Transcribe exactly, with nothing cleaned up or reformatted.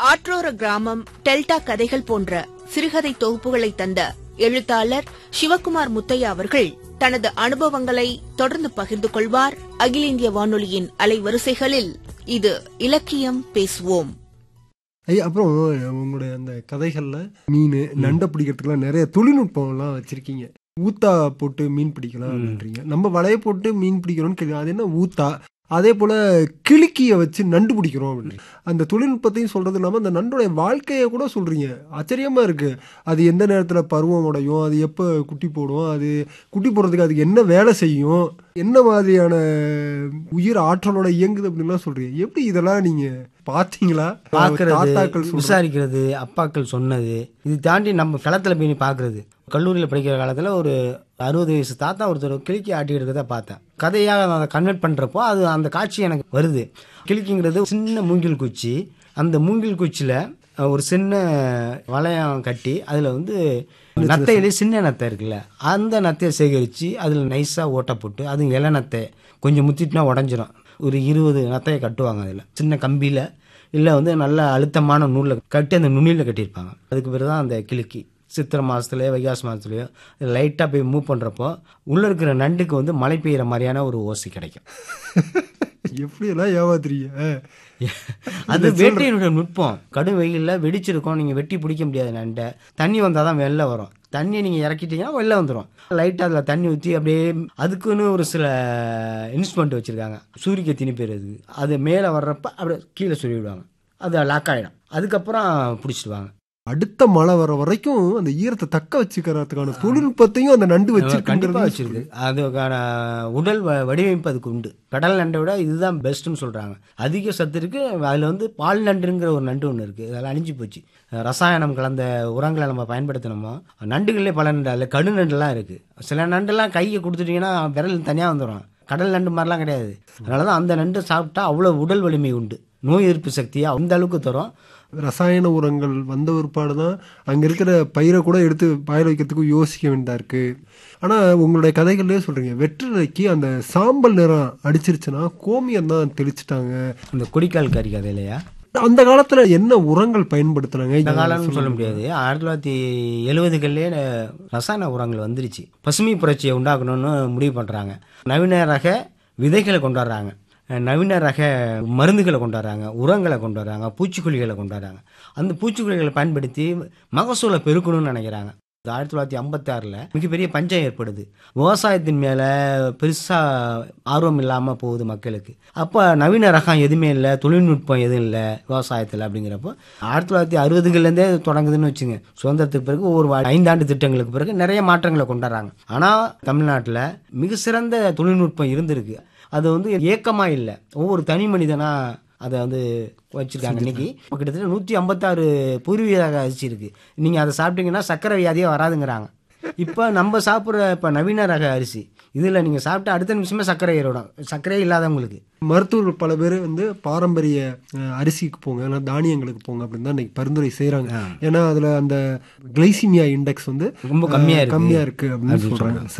ஆற்றோர கிராமம், டெல்டா கதைகள் போன்ற சிறுகதை தொகுப்புகளை தந்த எழுத்தாளர் சிவகுமார் முத்தையா அவர்கள் தனது அனுபவங்களை தொடர்ந்து பகிர்ந்து கொள்வார். அகில இந்திய வானொலியின் அலைவரிசைகளில் இது இலக்கியம் பேசுவோம். ஐயா, அப்புறம் உங்களுடைய அந்த கதைகள்ல மீன் நண்டை பிடிக்கிறதுக்குலாம் நிறைய தொழில்நுட்பம் எல்லாம் வச்சிருக்கீங்க. ஊத்தா போட்டு மீன் பிடிக்கலாம் அப்படின்றீங்க. நம்ம வலைய போட்டு மீன் பிடிக்கிறோம்னு கேள்வி. அது என்ன ஊத்தா? அதே போல கிளிக்கிய வச்சு நண்டு பிடிக்கிறோம் அப்படின்னு அந்த தொழில்நுட்பத்தையும் சொல்றது இல்லாம அந்த நண்டோடைய வாழ்க்கையை கூட சொல்றீங்க. ஆச்சரியமா இருக்கு. அது எந்த நேரத்துல பருவம் உடையும், அது எப்ப குட்டி போடும், அது குட்டி போடுறதுக்கு அதுக்கு என்ன வேலை செய்யும், என்ன மாதிரியான உயிர் ஆற்றலோட இயங்குது அப்படின்லாம் சொல்றீங்க. எப்படி இதெல்லாம் நீங்க பாத்தீங்களா? பாக்குறது, விசாரிக்கிறது, அப்பாக்கள் சொன்னது, இது தாண்டி நம்ம களத்துல போய் பாக்குறது. கல்லூரியில் படிக்கிற காலத்தில் ஒரு அறுபது வயசு தாத்தா ஒருத்தர் கிளிக்கி ஆட்டி இருக்கிறத பார்த்தேன். கதையாக அதை கன்வெர்ட் பண்ணுறப்போ அது அந்த காட்சி எனக்கு வருது. கிளிக்கிங்கிறது சின்ன மூங்கில் குச்சி, அந்த மூங்கில் குச்சியில் ஒரு சின்ன வளையம் கட்டி அதில் வந்து நத்தையிலே சின்ன நத்தை இருக்குல்ல, அந்த நத்தையை சேகரித்து அதில் நைஸாக ஓட்ட போட்டு, அது இலை நத்தை கொஞ்சம் முத்திட்டுனா உடஞ்சிரும். ஒரு இருபது நத்தையை கட்டுவாங்க. அதில் சின்ன கம்பியில் இல்லை வந்து நல்ல அழுத்தமான நூலில் கட்டி அந்த நுனியில் கட்டியிருப்பாங்க. அதுக்கு பிறகு தான் அந்த கிளிக்கி சித்திரை மாதத்துலையோ வைகாசி மாதத்துலையோ லைட்டாக போய் மூவ் பண்ணுறப்போ உள்ளே இருக்கிற நண்டுக்கு வந்து மழை பெய்கிற மாதிரியான ஒரு ஓசை கிடைக்கும். எப்படியெல்லாம் ஏமாத்துறீங்க? அது வேட்டையினுடைய நுட்பம். கடும் வெயிலில் வெடிச்சிருக்கோம், நீங்கள் வெட்டி பிடிக்க முடியாது நண்டை. தண்ணி வந்தால் தான் வெளில வரும். தண்ணியை நீங்கள் இறக்கிட்டீங்கன்னா வெளில வந்துடும். லைட்டாக அதில் தண்ணி ஊற்றி அப்படியே அதுக்குன்னு ஒரு சில இன்ஸ்ட்ருமெண்ட் வச்சுருக்காங்க. சூரிய திணி பேர் அது. அது மேலே வர்றப்ப அப்படியே கீழே சொல்லிவிடுவாங்க. அது லாக் ஆகிடும். அதுக்கப்புறம் பிடிச்சிடுவாங்க. அடுத்த மழை வர வரைக்கும் அந்த ஈரத்தை தக்க வச்சுக்கிறதுக்கான தொழில்நுட்பத்தையும் அந்த நண்டு வச்சு கண்டிப்பாக வச்சிருக்கு. அதுக்கான உடல் வடிவமைப்பு அதுக்கு உண்டு. கடல் நண்டை விட இதுதான் பெஸ்ட்னு சொல்றாங்க. அதிக சத்து இருக்கு. அதுல வந்து பால் நண்டுங்கிற ஒரு நண்டு ஒன்று இருக்கு. அதெல்லாம் அழிஞ்சு போச்சு. ரசாயனம் கலந்த உரங்களை நம்ம பயன்படுத்தினோமோ. நண்டுகளே பல நண்டு, அதில் கடு நண்டுலாம் இருக்கு. சில நண்டுலாம் கையை கொடுத்துட்டீங்கன்னா விரல் தனியாக வந்துடும். கடல் நண்டு மாதிரிலாம் கிடையாது. அதனாலதான் அந்த நண்டு சாப்பிட்டா அவ்வளோ உடல் வலிமை உண்டு. நோய் எதிர்ப்பு சக்தியை அந்த அளவுக்கு தரும். ரசாயன உரங்கள் வந்த ஒருபாடு தான் அங்கே இருக்கிற பயிரை கூட எடுத்து பாய வைக்கிறதுக்கு யோசிக்க வேண்டியதா இருக்கு. ஆனால் உங்களுடைய கதைகள்லேயே சொல்றீங்க, வெற்றிலைக்கு அந்த சாம்பல் நிறம் அடிச்சிருச்சுன்னா கோமியம் தான் தெளிச்சுட்டாங்க. அந்த கொடிக்கால் கறி கதை இல்லையா? அந்த காலத்துல என்ன உரங்கள் பயன்படுத்துனாங்க? இந்த காலம்னு சொல்ல முடியாது. ஆயிரத்தி தொள்ளாயிரத்தி எழுபதுகள்லேயே ரசாயன உரங்கள் வந்துருச்சு. பசுமை புரட்சியை உண்டாக்கணும்னு முடிவு பண்றாங்க. நவீன ரக விதைகளை கொண்டாடுறாங்க, நவீன ரக மருந்துகளை கொண்டாடுறாங்க, உரங்களை கொண்டாடுறாங்க, பூச்சிக்கொல்லிகளை கொண்டாடுறாங்க. அந்த பூச்சிக்கொல்லிகளை பயன்படுத்தி மகசூலை பெருக்கணும்னு நினைக்கிறாங்க. ஆயிரத்தி தொள்ளாயிரத்தி ஐம்பத்தி ஆறுல மிகப்பெரிய பஞ்சம் ஏற்படுது. விவசாயத்தின் மேல பெருசா ஆர்வம் இல்லாம போகுது மக்களுக்கு. அப்ப நவீன ரகம் எதுவுமே இல்லை, தொழில்நுட்பம் எதுவும் இல்லை விவசாயத்தில். அப்படிங்கிறப்போ ஆயிரத்தி தொள்ளாயிரத்தி அறுபதுகள்ல இருந்தே தொடங்குதுன்னு வச்சுங்க. சுதந்திரத்துக்கு பிறகு ஒரு ஐந்தாண்டு திட்டங்களுக்கு பிறகு நிறைய மாற்றங்களை கொண்டாடுறாங்க. ஆனா தமிழ்நாட்டில் மிக சிறந்த தொழில்நுட்பம் இருந்திருக்கு. அது வந்து ஏக்கமா இல்லை, ஒவ்வொரு தனி மனிதனா அதை வந்து வச்சிருக்காங்க. இன்னைக்கு கிட்டத்தட்ட நூற்றி ஐம்பத்தாறு பூர்வீக அரிசி இருக்கு. நீங்க அதை சாப்பிட்டீங்கன்னா சக்கரை வியாதியே வராதுங்கிறாங்க. இப்போ நம்ம சாப்பிட்ற இப்போ நவீன ரக அரிசி இதில் நீங்கள் சாப்பிட்டு அடுத்த நிமிஷமே சர்க்கரை ஏறிடும். சர்க்கரையே இல்லாதவங்களுக்கு. மருத்துவர் பல பேர் வந்து பாரம்பரிய அரிசிக்கு போங்க, இல்லை தானியங்களுக்கு போங்க அப்படின்னு தான் இன்னைக்கு பரிந்துரை செய்கிறாங்க. ஏன்னா அதில் அந்த கிளைசிமியா இண்டெக்ஸ் வந்து ரொம்ப கம்மியாக கம்மியாக இருக்குது அப்படின்னு சொல்கிறாங்க.